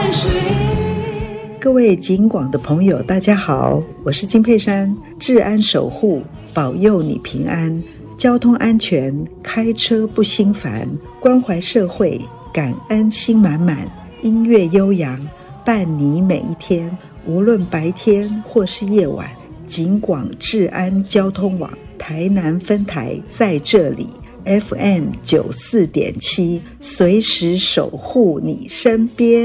各位警广的朋友大家好，我是金佩珊，治安守护，保佑你平安，交通安全，开车不心烦，关怀社会，感恩心满满，音乐悠扬，伴你每一天，无论白天或是夜晚，警广治安交通网台南分台在这里， FM 94.7，随时守护你身边。